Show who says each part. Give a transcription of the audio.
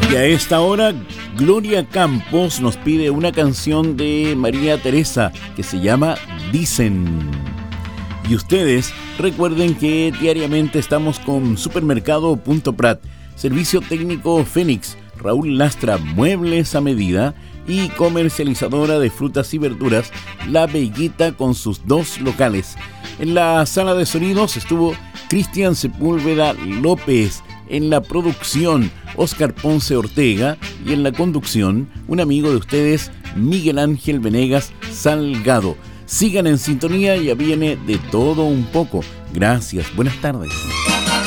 Speaker 1: Y a esta hora, Gloria Campos nos pide una canción de María Teresa que se llama Dicen. Y ustedes recuerden que diariamente estamos con Supermercado Punto Prat, Servicio Técnico Fénix, Raúl Lastra, Muebles a Medida y comercializadora de frutas y verduras, La Veguita, con sus 2 locales. En la sala de sonidos estuvo Cristian Sepúlveda López, en la producción Oscar Ponce Ortega y en la conducción un amigo de ustedes, Miguel Ángel Venegas Salgado. Sigan en sintonía, ya viene de todo un poco. Gracias, buenas tardes.